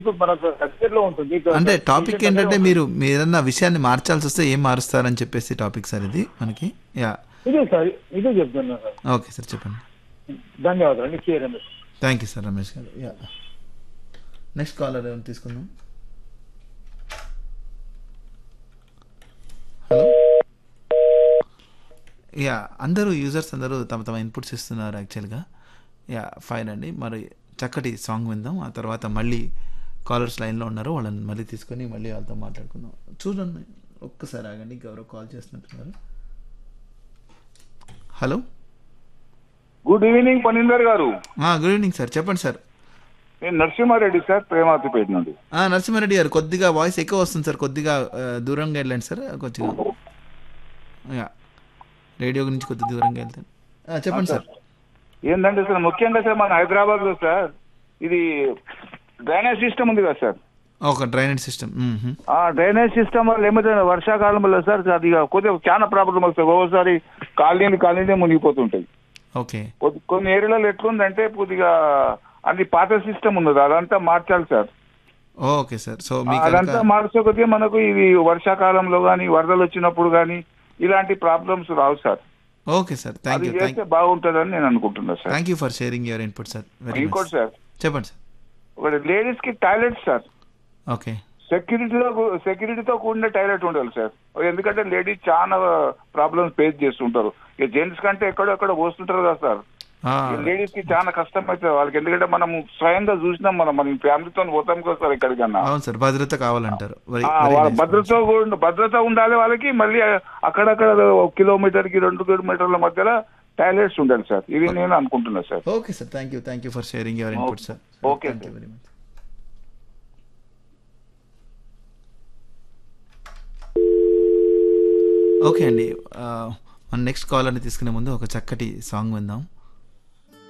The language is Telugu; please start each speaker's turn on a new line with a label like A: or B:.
A: మనకు దగ్గరలో ఉంటుంది.
B: అంటే టాపిక్
A: స్టేషన్ దగ్గరే
B: ఏంటంటే
A: ఉంటుంది.
B: మీరేదన్నా విషయాన్ని మార్చాల్సి వస్తే ఏం మారుస్తారని చెప్పేసి టాపిక్ సార్ ఇది మనకి. యా
A: ఇదే సార్, ఇదే చెప్తున్నా సార్.
B: ఓకే సార్ చెప్పండి.
A: ధన్యవాదాలు అండి. కే Ramesh.
B: Thank you sir Ramesh గారు. యా నెక్స్ట్ కాలర్ ఏమైనా తీసుకుందాం. హలో. యా అందరూ యూజర్స్ అందరూ తమ తమ ఇన్పుట్స్ ఇస్తున్నారు యాక్చువల్గా. యా ఫైన్ అండి. మరి చక్కటి సాంగ్ విందాం. ఆ తర్వాత మళ్ళీ కాలర్స్ లైన్లో ఉన్నారు, వాళ్ళని మళ్ళీ తీసుకొని మళ్ళీ వాళ్ళతో మాట్లాడుకుందాం. చూడండి ఒక్కసారి ఆగండి, ఎవరో కాల్ చేస్తున్నట్టున్నారు. హలో.
C: గుడ్ ఈవినింగ్ పనీందర్ గారు.
B: గుడ్ ఈవినింగ్ సార్, చెప్పండి సార్.
C: నేను నరసింహారెడ్డి సార్, ప్రేమాతిపేట నుండి.
B: నరసింహారెడ్డి గారు కొద్దిగా వాయిస్ ఎక్కువ వస్తుంది సార్, కొద్దిగా దూరంగా వెళ్ళండి సార్. కొద్దిగా యా రేడియో గురించి కొద్దిగా దూరంగా వెళ్తాను. చెప్పండి సార్.
C: ఏంటంటే సార్ ముఖ్యంగా సార్ మన హైదరాబాద్ లో సార్ ఇది డ్రైనేజ్ సిస్టమ్ ఉంది కదా సార్.
B: ఒక డ్రైనేజ్ సిస్టమ్.
C: ఆ డ్రైనేజ్ సిస్టమ్ వల్ల ఏమైతే వర్షాకాలంలో సార్ అది కొద్దిగా చాలా ప్రాబ్లం వస్తుంది. ఒక్కోసారి కాలనీనే మునిగిపోతుంటాయి.
B: ఓకే.
C: కొన్ని ఏరియాలలో ఎట్లుందంటే కొద్దిగా అది పాత సిస్టమ్ ఉన్నది, అదంతా మార్చాలి సార్.
B: Okay sir. సో మీకు
C: అదంతా మార్చకపోతే మనకు ఇది వర్షాకాలంలో కానీ వరదలు వచ్చినప్పుడు కానీ ఇలాంటి problems Rao sir.
B: Okay sir, thank you.
C: చేస్తే బాగుంటుందని నేను అనుకుంటున్నా sir.
B: Thank you for sharing your input sir.
C: ఇంకోటి సార్,
B: చెప్పండి సార్.
C: ఒకటి లేడీస్ కి టాయిలెట్ సార్,
B: ఓకే.
C: సెక్యూరిటీతో కూడిన టాయిలెట్ ఉండాలి సార్. ఎందుకంటే లేడీస్ చాలా ప్రాబ్లమ్స్ ఫేస్ చేస్తుంటారు. ఇక జెంట్స్ కంటే ఎక్కడో పోస్తుంటారు కదా సార్. లేడీస్ కి చాలా కష్టం అవుతుంది వాళ్ళకి, ఎందుకంటే మనం స్వయంగా చూసినాం, మన ఫ్యామిలీతో పోతాం కదా సార్ ఎక్కడికన్నా.
B: అవును సార్, భద్రత కావాలంటారు.
C: భద్రత ఉండాలి వాళ్ళకి. మళ్ళీ అక్కడక్కడ 1 కిలోమీటర్ కి 2 కిలోమీటర్ల మధ్యలో టాయిలెట్స్ ఉండాలి సార్. ఇది నేను అనుకుంటున్నా sir.
B: Okay sir, thank you for sharing your input sir.
C: Okay,
B: thank you very much. Okay అండి, మన నెక్స్ట్ కాలర్ని తీసుకునే ముందు ఒక చక్కటి సాంగ్ విందాం.